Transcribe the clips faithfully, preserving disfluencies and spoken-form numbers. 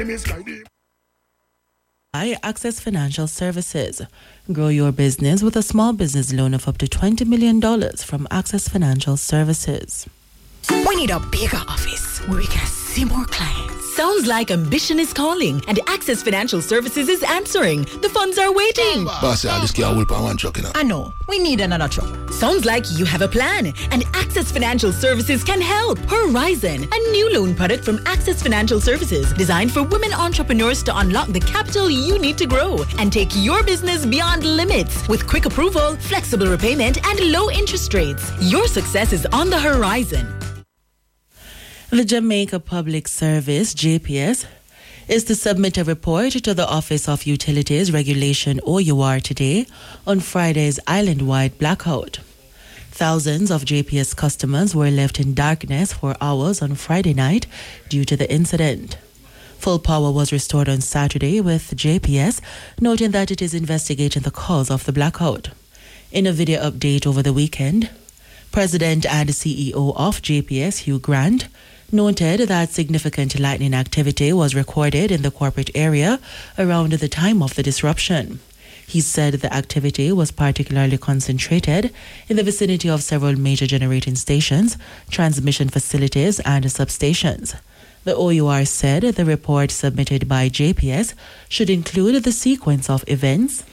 By Access Financial Services. Grow your business with a small business loan of up to twenty million dollars from Access Financial Services. We need a bigger office where we can see more clients. Sounds like ambition is calling and Access Financial Services is answering. The funds are waiting. Boss, I just can't whip on one truck, you know. I know. We need another truck. Sounds like you have a plan and Access Financial Services can help. Horizon, a new loan product from Access Financial Services designed for women entrepreneurs to unlock the capital you need to grow and take your business beyond limits with quick approval, flexible repayment, and low interest rates. Your success is on the horizon. The Jamaica Public Service, J P S, is to submit a report to the Office of Utilities Regulation O U R today on Friday's island-wide blackout. Thousands of J P S customers were left in darkness for hours on Friday night due to the incident. Full power was restored on Saturday, with J P S noting that it is investigating the cause of the blackout. In a video update over the weekend, President and C E O of J P S, Hugh Grant, noted that significant lightning activity was recorded in the corporate area around the time of the disruption. He said the activity was particularly concentrated in the vicinity of several major generating stations, transmission facilities, and substations. The O U R said the report submitted by J P S should include the sequence of events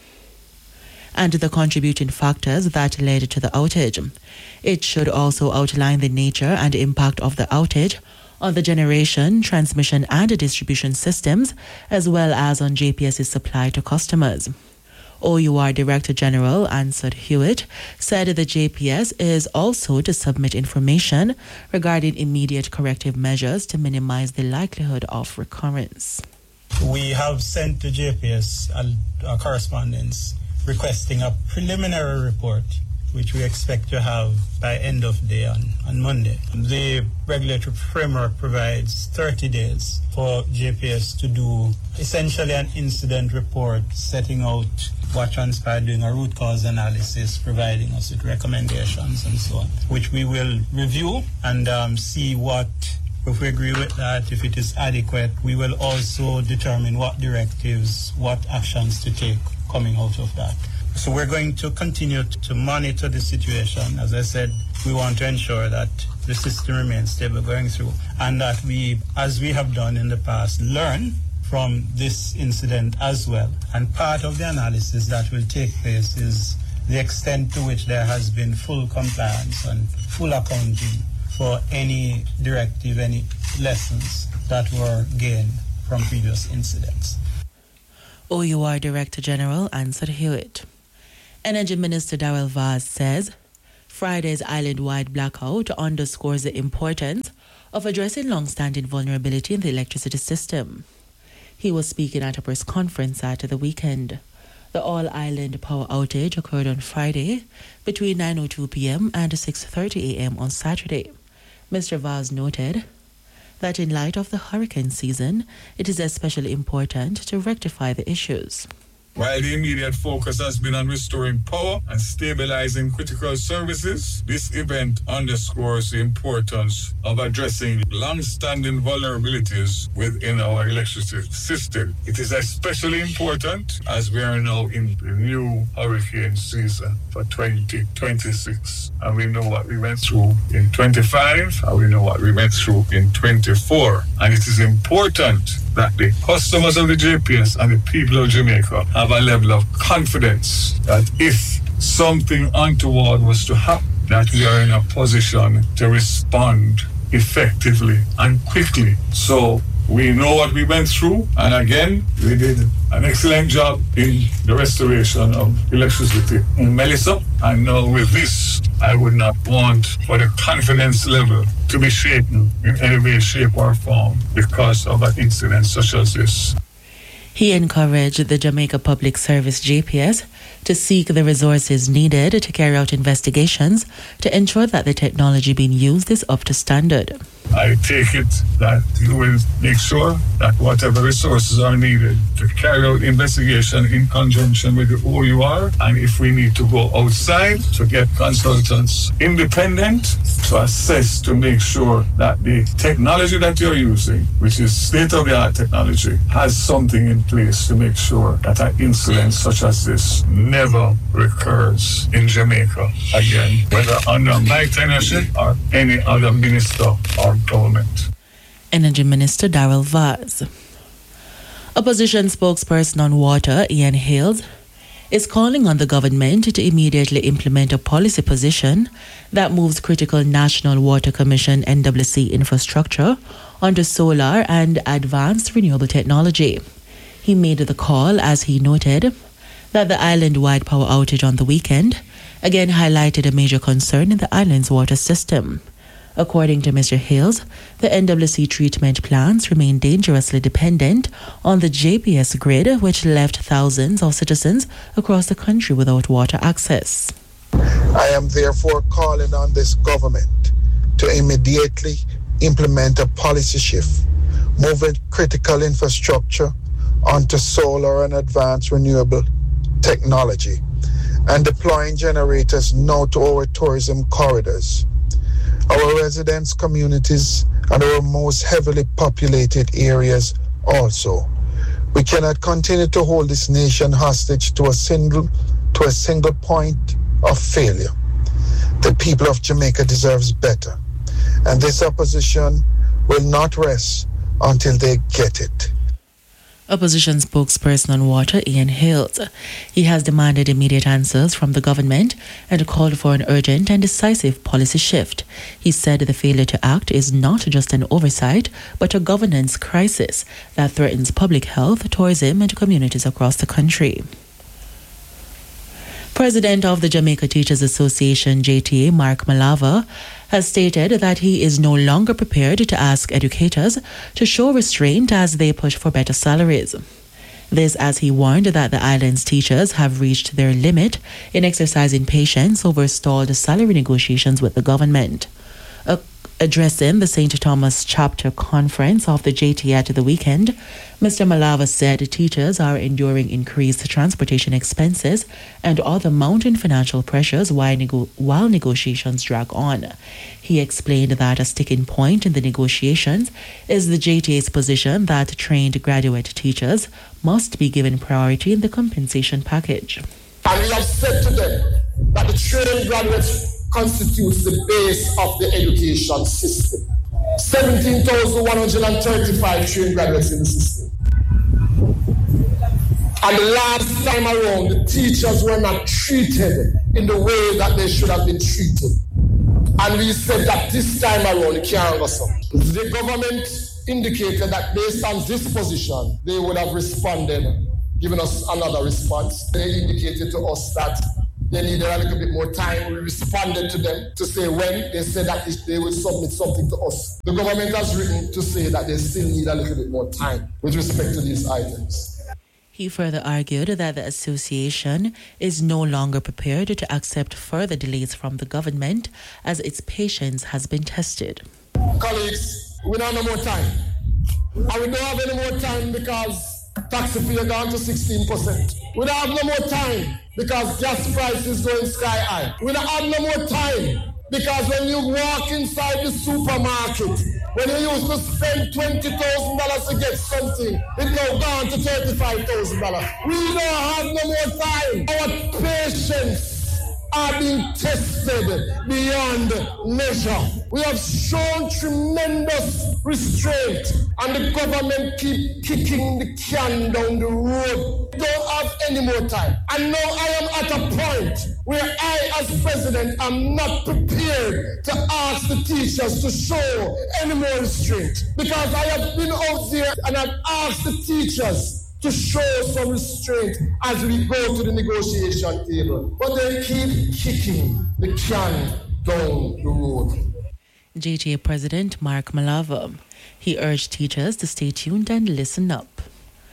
and the contributing factors that led to the outage. It should also outline the nature and impact of the outage on the generation, transmission, and distribution systems, as well as on J P S's supply to customers. O U R Director General Ansel Hewitt said the J P S is also to submit information regarding immediate corrective measures to minimize the likelihood of recurrence. We have sent to J P S a, a correspondence requesting a preliminary report, which we expect to have by end of day on, on Monday. The regulatory framework provides thirty days for J P S to do essentially an incident report, setting out what transpired, doing a root cause analysis, providing us with recommendations and so on, which we will review and um, see what, if we agree with that, if it is adequate. We will also determine what directives, what actions to take coming out of that. So we're going to continue to monitor the situation. As I said, we want to ensure that the system remains stable going through, and that we, as we have done in the past, learn from this incident as well. And part of the analysis that will take place is the extent to which there has been full compliance and full accounting for any directive, any lessons that were gained from previous incidents. O U R Director General Ansel Hewitt. Energy Minister Darrell Vaz says Friday's island-wide blackout underscores the importance of addressing long-standing vulnerability in the electricity system. He was speaking at a press conference at the weekend. The all-island power outage occurred on Friday between nine oh two p.m. and six thirty a.m. on Saturday. Mister Vaz noted that in light of the hurricane season, it is especially important to rectify the issues. While the immediate focus has been on restoring power and stabilizing critical services, this event underscores the importance of addressing long-standing vulnerabilities within our electricity system. It is especially important as we are now in the new hurricane season for twenty twenty-six. And we know what we went through in twenty-five, and we know what we went through in twenty-four. And it is important that the customers of the J P S and the people of Jamaica have a level of confidence that if something untoward was to happen, that we are in a position to respond effectively and quickly. So we know what we went through, and again, we did an excellent job in the restoration of electricity in Melissa. And now with this, I would not want for the confidence level to be shaken in any way, shape, or form because of an incident such as this. He encouraged the Jamaica Public Service J P S to seek the resources needed to carry out investigations to ensure that the technology being used is up to standard. I take it that you will make sure that whatever resources are needed to carry out investigation in conjunction with the O U R, and if we need to go outside to get consultants independent to assess to make sure that the technology that you're using, which is state-of-the-art technology, has something in place to make sure that an incident such as this never recurs in Jamaica again, whether under my tenureship or any other minister or government. Energy Minister Darrell Vaz. Opposition spokesperson on water, Ian Hales, is calling on the government to immediately implement a policy position that moves critical National Water Commission N W C infrastructure onto solar and advanced renewable technology. He made the call as he noted that the island-wide power outage on the weekend again highlighted a major concern in the island's water system. According to Mister Hales, the N W C treatment plants remain dangerously dependent on the J P S grid, which left thousands of citizens across the country without water access. I am therefore calling on this government to immediately implement a policy shift, moving critical infrastructure onto solar and advanced renewable technology, and deploying generators now to our tourism corridors, our residents' communities, and our most heavily populated areas also. We cannot continue to hold this nation hostage to a single to a single point of failure. The people of Jamaica deserves better, and this opposition will not rest until they get it. Opposition spokesperson on water, Ian Hales. He has demanded immediate answers from the government and called for an urgent and decisive policy shift. He said the failure to act is not just an oversight, but a governance crisis that threatens public health, tourism, and communities across the country. President of the Jamaica Teachers Association, J T A, Mark Malava, has stated that he is no longer prepared to ask educators to show restraint as they push for better salaries. This as he warned that the island's teachers have reached their limit in exercising patience over stalled salary negotiations with the government. A Addressing the Saint Thomas chapter conference of the J T A at the weekend, Mister Malava said teachers are enduring increased transportation expenses and other mounting financial pressures while, nego- while negotiations drag on. He explained that a sticking point in the negotiations is the J T A's position that trained graduate teachers must be given priority in the compensation package. And we have said to them that the trained graduates constitutes the base of the education system. seventeen thousand one hundred thirty-five trained graduates in the system. And the last time around, the teachers were not treated in the way that they should have been treated. And we said that this time around, it can't go so. The government indicated that based on this position, they would have responded, given us another response. They indicated to us that they needed a little bit more time. We responded to them to say when. They said that they will submit something to us. The government has written to say that they still need a little bit more time with respect to these items. He further argued that the association is no longer prepared to accept further delays from the government as its patience has been tested. Colleagues, we don't have no more time. And we don't have any more time because taxi fare gone to sixteen percent. We don't have no more time because gas prices going sky high. We don't have no more time because when you walk inside the supermarket, when you used to spend twenty thousand dollars to get something, it now gone to thirty-five thousand dollars. We don't have no more time. Our patience are being tested beyond measure. We have shown tremendous restraint, and the government keep kicking the can down the road. We don't have any more time. And now I am at a point where I, as president, am not prepared to ask the teachers to show any more restraint. Because I have been out there and I've asked the teachers to show some restraint as we go to the negotiation table. But they keep kicking the can down the road. J T A President Mark Malava. He urged teachers to stay tuned and listen up.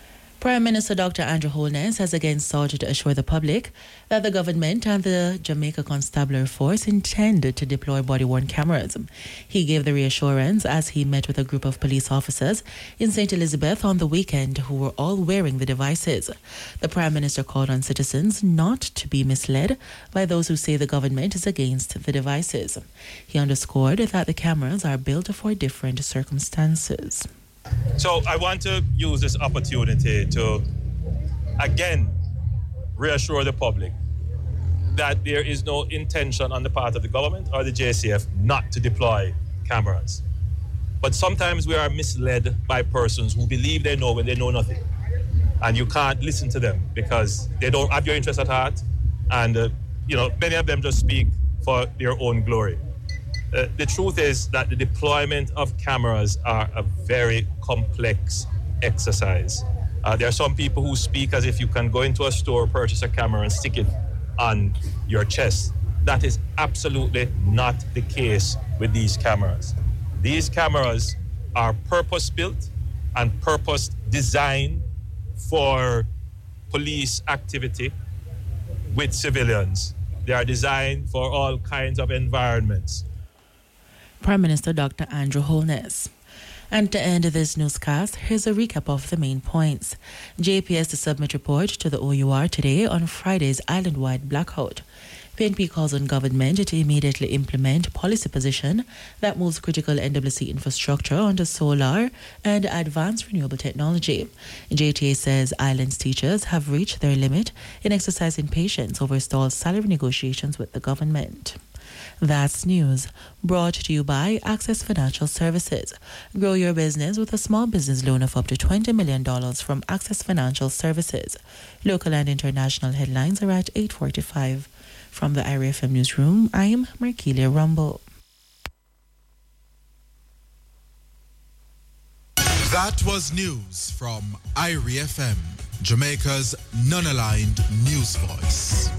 Prime Minister Doctor Andrew Holness has again sought to assure the public that the government and the Jamaica Constabulary Force intend to deploy body-worn cameras. He gave the reassurance as he met with a group of police officers in Saint Elizabeth on the weekend who were all wearing the devices. The Prime Minister called on citizens not to be misled by those who say the government is against the devices. He underscored that the cameras are built for different circumstances. So I want to use this opportunity to, again, reassure the public that there is no intention on the part of the government or the J C F not to deploy cameras. But sometimes we are misled by persons who believe they know when they know nothing. And you can't listen to them because they don't have your interest at heart. And, uh, you know, many of them just speak for their own glory. Uh, the truth is that the deployment of cameras are a very complex exercise. Uh, there are some people who speak as if you can go into a store, purchase a camera, and stick it on your chest. That is absolutely not the case with these cameras. These cameras are purpose-built and purpose-designed for police activity with civilians. They are designed for all kinds of environments. Prime Minister Doctor Andrew Holness. And to end this newscast, here's a recap of the main points. J P S to submit report to the O U R today on Friday's island-wide blackout. P N P calls on government to immediately implement policy position that moves critical N W C infrastructure onto solar and advanced renewable technology. J T A says islands teachers have reached their limit in exercising patience over stalled salary negotiations with the government. That's news brought to you by Access Financial Services. Grow your business with a small business loan of up to twenty million dollars from Access Financial Services. Local and international headlines are at eight forty-five. From the I R I F M Newsroom, I am Markelia Rumble. That was news from I R I F M, Jamaica's non-aligned news voice.